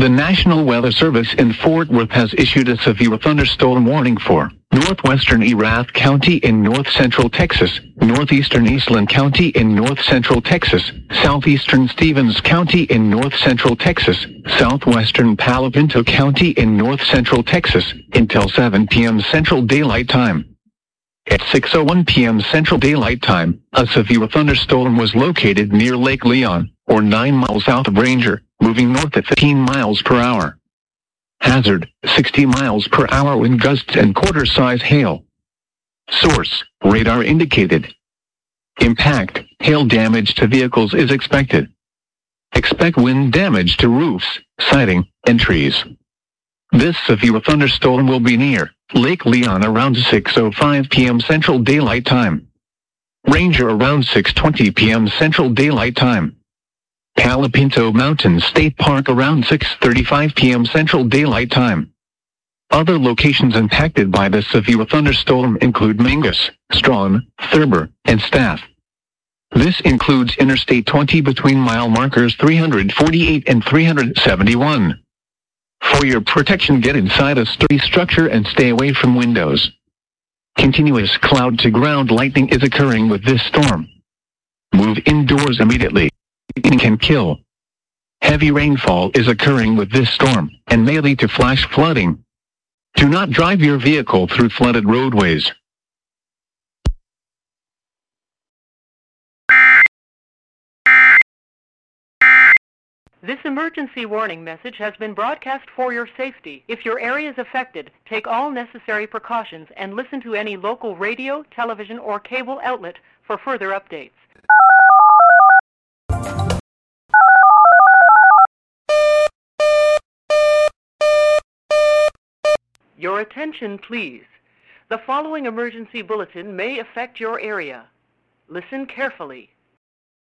The National Weather Service in Fort Worth has issued a severe thunderstorm warning for northwestern Erath County in north-central Texas, northeastern Eastland County in north-central Texas, southeastern Stevens County in north-central Texas, southwestern Palo Pinto County in north-central Texas, until 7 p.m. Central Daylight Time. At 6:01 p.m. Central Daylight Time, a severe thunderstorm was located near Lake Leon, or 9 miles south of Ranger, moving north at 15 miles per hour. Hazard, 60 miles per hour wind gusts and quarter-size hail. Source, radar indicated. Impact, hail damage to vehicles is expected. Expect wind damage to roofs, siding, and trees. This severe thunderstorm will be near Lake Leon around 6:05 p.m. Central Daylight Time. Ranger around 6:20 p.m. Central Daylight Time. Palo Pinto Mountain State Park around 6:35 p.m. Central Daylight Time. Other locations impacted by the severe thunderstorm include Mingus, Strawn, Thurber, and Staff. This includes Interstate 20 between mile markers 348 and 371. For your protection, get inside a sturdy structure and stay away from windows. Continuous cloud-to-ground lightning is occurring with this storm. Move indoors immediately. Lightning can kill. Heavy rainfall is occurring with this storm, and may lead to flash flooding. Do not drive your vehicle through flooded roadways. This emergency warning message has been broadcast for your safety. If your area is affected, take all necessary precautions and listen to any local radio, television, or cable outlet for further updates. Your attention, please. The following emergency bulletin may affect your area. Listen carefully.